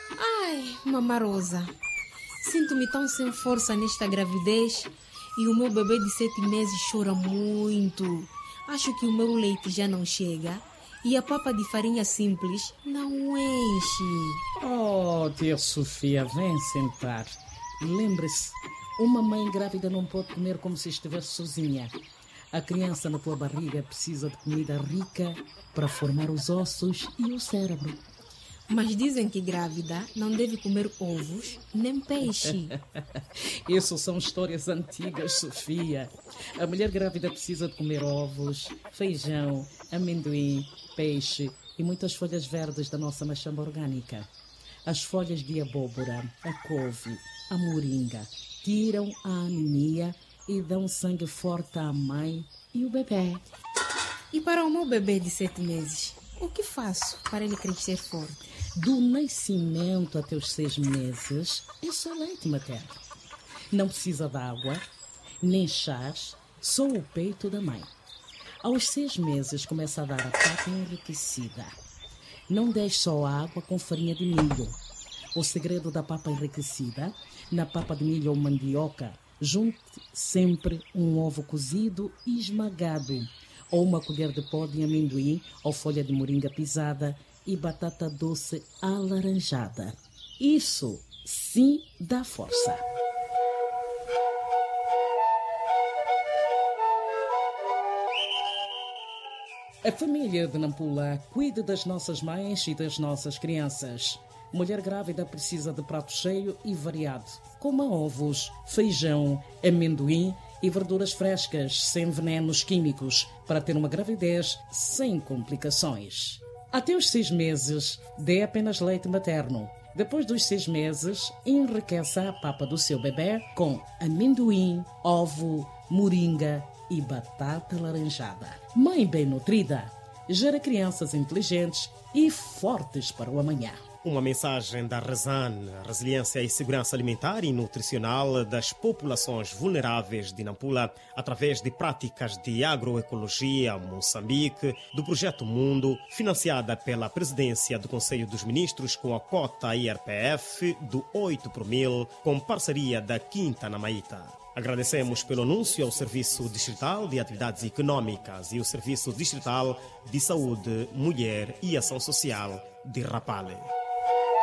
Ai, mamarosa, sinto-me tão sem força nesta gravidez e o meu bebê de 7 meses chora muito. Acho que o meu leite já não chega e a papa de farinha simples não enche. Oh, tia Sofia, vem sentar. Lembre-se, uma mãe grávida não pode comer como se estivesse sozinha. A criança na tua barriga precisa de comida rica para formar os ossos e o cérebro. Mas dizem que grávida não deve comer ovos nem peixe. Isso são histórias antigas, Sofia. A mulher grávida precisa de comer ovos, feijão, amendoim, peixe e muitas folhas verdes da nossa machamba orgânica. As folhas de abóbora, a couve, a moringa tiram a anemia e dão sangue forte à mãe e o bebê. E para o meu bebê de 7 meses, o que faço para ele crescer forte? Do nascimento até os 6 meses, é só leite materno. Não precisa de água, nem chás, só o peito da mãe. Aos 6 meses começa a dar a papa enriquecida. Não deixe só água com farinha de milho. O segredo da papa enriquecida, na papa de milho ou mandioca, junte sempre um ovo cozido e esmagado, ou uma colher de pó de amendoim ou folha de moringa pisada e batata doce alaranjada. Isso sim dá força. A família de Nampula cuida das nossas mães e das nossas crianças. Mulher grávida precisa de prato cheio e variado. Coma ovos, feijão, amendoim e verduras frescas, sem venenos químicos, para ter uma gravidez sem complicações. Até os 6 meses, dê apenas leite materno. Depois dos 6 meses, enriqueça a papa do seu bebê com amendoim, ovo, moringa e batata laranjada. Mãe bem nutrida gera crianças inteligentes e fortes para o amanhã. Uma mensagem da RESAN, Resiliência e Segurança Alimentar e Nutricional das Populações Vulneráveis de Nampula, através de práticas de agroecologia Moçambique, do Projeto Mundo, financiada pela Presidência do Conselho dos Ministros com a cota IRPF do 8 por 1000, com parceria da Quinta na Maíta. Agradecemos pelo anúncio ao Serviço Distrital de Atividades Econômicas e o Serviço Distrital de Saúde, Mulher e Ação Social de Rapale.